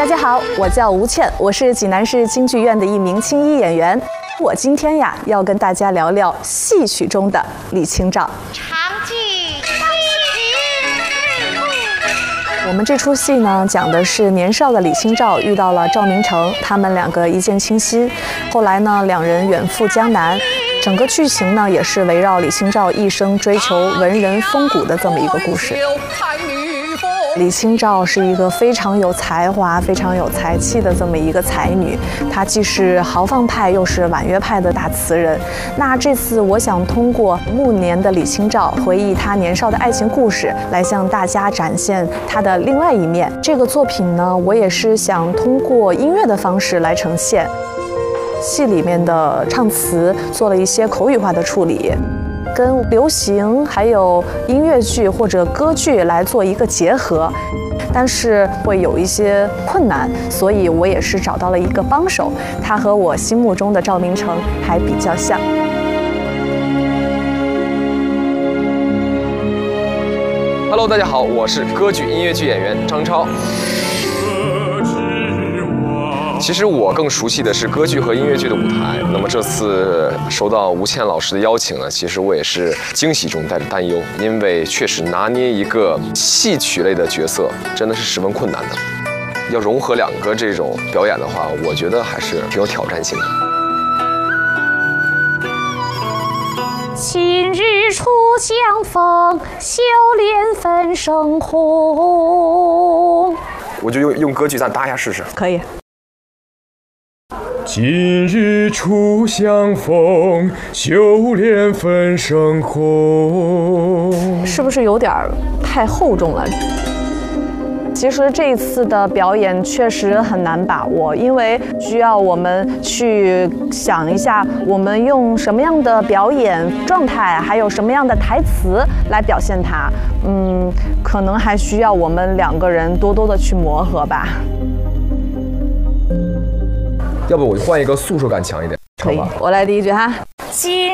大家好，我叫吴倩，我是济南市京剧院的一名青衣演员。我今天呀，要跟大家聊聊戏曲中的李清照。 长记我们这出戏呢，讲的是年少的李清照遇到了赵明诚，他们两个一见倾心。后来呢，两人远赴江南。整个剧情呢，也是围绕李清照一生追求文人风骨的这么一个故事。李清照是一个非常有才华、非常有才气的这么一个才女，她既是豪放派，又是婉约派的大词人。那这次我想通过暮年的李清照回忆她年少的爱情故事，来向大家展现她的另外一面。这个作品呢，我也是想通过音乐的方式来呈现。戏里面的唱词做了一些口语化的处理。跟流行还有音乐剧或者歌剧来做一个结合，但是会有一些困难，所以我也是找到了一个帮手，他和我心目中的赵明诚还比较像。 Hello， 大家好，我是歌剧音乐剧演员张超。其实我更熟悉的是歌剧和音乐剧的舞台。那么这次收到吴倩老师的邀请呢，其实我也是惊喜中带着担忧，因为确实拿捏一个戏曲类的角色真的是十分困难的。要融合两个这种表演的话，我觉得还是挺有挑战性的。 今日初相逢，修炼分生红。 我就用歌剧咱搭一下试试。 可以。 今日初相逢，修炼分生红。 是不是有点太厚重了？其实这一次的表演确实很难把握，因为需要我们去想一下，我们用什么样的表演状态，还有什么样的台词来表现它。可能还需要我们两个人多多的去磨合吧。 要不我就换一个诉说感强一点， 可以，我来第一句哈。